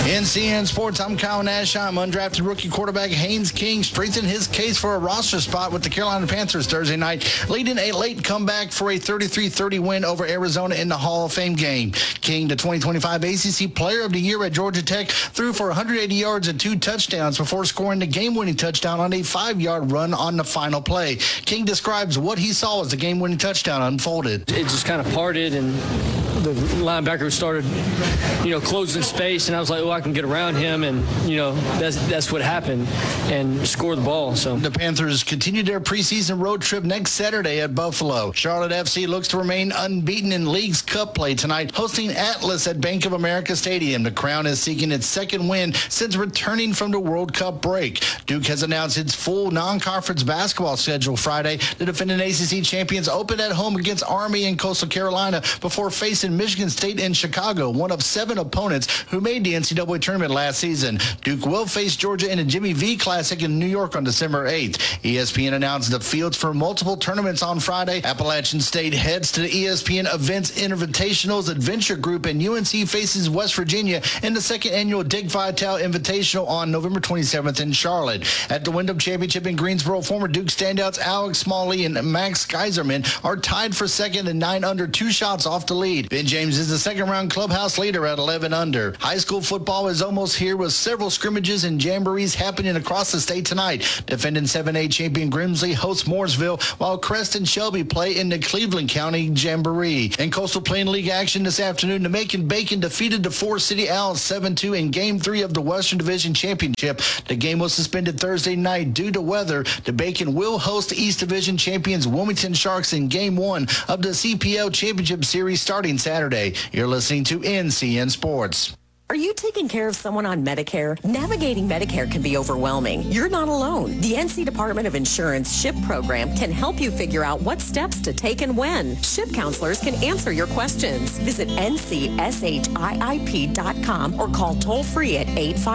In CN Sports, I'm Kyle Nashheim. Undrafted rookie quarterback Haynes King strengthened his case for a roster spot with the Carolina Panthers Thursday night, leading a late comeback for a 33-30 win over Arizona in the Hall of Fame game. King, the 2025 ACC Player of the Year at Georgia Tech, threw for 180 yards and 2 touchdowns before scoring the game-winning touchdown on a 5-yard run on the final play. King describes what he saw as the game-winning touchdown unfolded. It just kind of parted, and the linebacker started, closing space, and I was like, I can get around him, and that's what happened, and score the ball. So the Panthers continue their preseason road trip next Saturday at Buffalo. Charlotte FC looks to remain unbeaten in League's Cup play tonight, hosting Atlas at Bank of America Stadium. The Crown is seeking its second win since returning from the World Cup break. Duke has announced its full non-conference basketball schedule Friday. The defending ACC champions open at home against Army in Coastal Carolina before facing Michigan State in Chicago, one of 7 opponents who made the NCAA tournament last season. Duke will face Georgia in a Jimmy V Classic in New York on December 8th. ESPN announced the fields for multiple tournaments on Friday. Appalachian State heads to the ESPN Events Invitationals Adventure Group, and UNC faces West Virginia in the second annual Dick Vitale Invitational on November 27th in Charlotte. At the Wyndham Championship in Greensboro, former Duke standouts Alex Smalley and Max Geiserman are tied for second and 9 under, 2 shots off the lead. Ben James is the second-round clubhouse leader at 11 under. High school football is almost here with several scrimmages and jamborees happening across the state tonight. Defending 7A champion Grimsley hosts Mooresville, while Crest and Shelby play in the Cleveland County Jamboree. In Coastal Plain League action this afternoon, the Macon-Bacon defeated the Forest City Owls 7-2 in Game 3 of the Western Division Championship. The game was suspended Thursday night due to weather. The Bacon will host the East Division champions Wilmington Sharks in Game 1 of the CPL Championship Series starting Saturday. You're listening to NCN Sports. Are you taking care of someone on Medicare? Navigating Medicare can be overwhelming. You're not alone. The NC Department of Insurance SHIP program can help you figure out what steps to take and when. SHIP counselors can answer your questions. Visit ncshiip.com or call toll-free at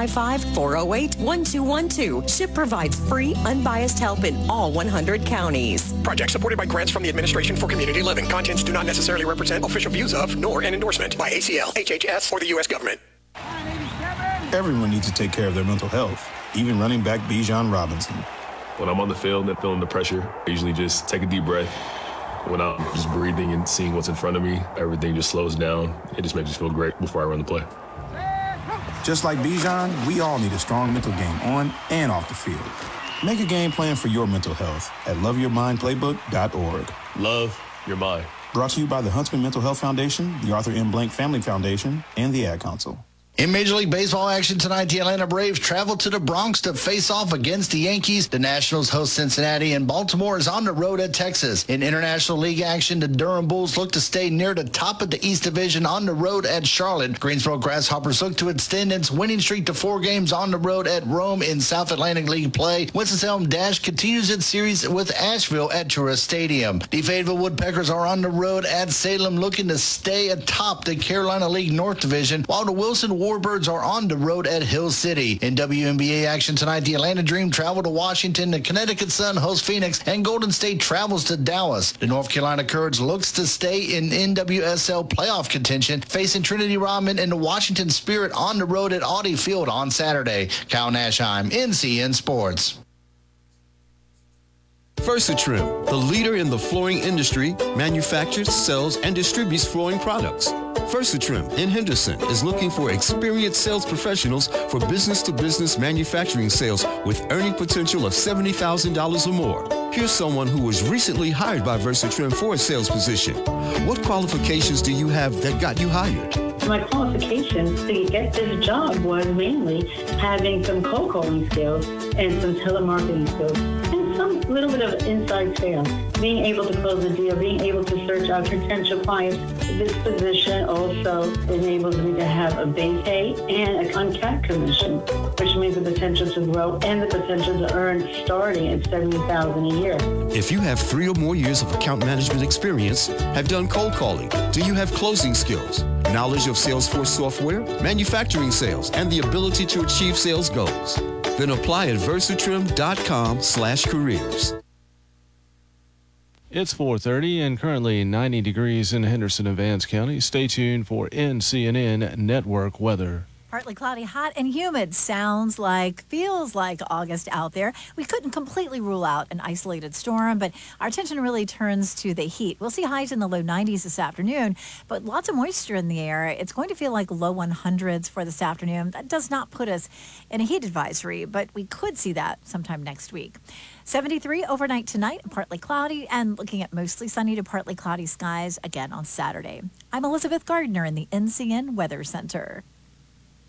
855-408-1212. SHIP provides free, unbiased help in all 100 counties. Project supported by grants from the Administration for Community Living. Contents do not necessarily represent official views of, nor an endorsement by ACL, HHS, or the U.S. government. Everyone needs to take care of their mental health, even running back Bijan Robinson. When I'm on the field and feeling the pressure, I usually just take a deep breath. When I'm just breathing and seeing what's in front of me, everything just slows down. It just makes me feel great before I run the play. Just like Bijan, we all need a strong mental game on and off the field. Make a game plan for your mental health at loveyourmindplaybook.org. Love your mind. Brought to you by the Huntsman Mental Health Foundation, the Arthur M. Blank Family Foundation, and the Ad Council. In Major League Baseball action tonight, the Atlanta Braves travel to the Bronx to face off against the Yankees. The Nationals host Cincinnati, and Baltimore is on the road at Texas. In International League action, the Durham Bulls look to stay near the top of the East Division on the road at Charlotte. Greensboro Grasshoppers look to extend its winning streak to 4 games on the road at Rome in South Atlantic League play. Winston-Salem Dash continues its series with Asheville at Truist Stadium. The Fayetteville Woodpeckers are on the road at Salem looking to stay atop the Carolina League North Division, while the Wilson Warbirds are on the road at Hill City. In WNBA action tonight, the Atlanta Dream travel to Washington, the Connecticut Sun hosts Phoenix, and Golden State travels to Dallas. The North Carolina Courage looks to stay in NWSL playoff contention, facing Trinity Rodman and the Washington Spirit on the road at Audi Field on Saturday. Kyle Nashheim, NCN Sports. VersaTrim, the leader in the flooring industry, manufactures, sells, and distributes flooring products. VersaTrim in Henderson is looking for experienced sales professionals for business-to-business manufacturing sales with earning potential of $70,000 or more. Here's someone who was recently hired by VersaTrim for a sales position. What qualifications do you have that got you hired? My qualifications to get this job was mainly having some cold calling skills and some telemarketing skills and some little bit of inside sales. Being able to close a deal, being able to search out potential clients. This position also enables me to have a base pay and an uncapped commission, which means the potential to grow and the potential to earn starting at $70,000 a year. If you have 3 or more years of account management experience, have done cold calling, do you have closing skills, knowledge of Salesforce software, manufacturing sales, and the ability to achieve sales goals? Then apply at versatrim.com/careers. It's 4:30 and currently 90 degrees in Henderson and Vance County. Stay tuned for NCNN Network weather. Partly cloudy, hot and humid. Feels like August out there. We couldn't completely rule out an isolated storm, but our attention really turns to the heat. We'll see highs in the low 90s this afternoon, but lots of moisture in the air. It's going to feel like low 100s for this afternoon. That does not put us in a heat advisory, but we could see that sometime next week. 73 overnight tonight, partly cloudy, and looking at mostly sunny to partly cloudy skies again on Saturday. I'm Elizabeth Gardner in the NCN Weather Center.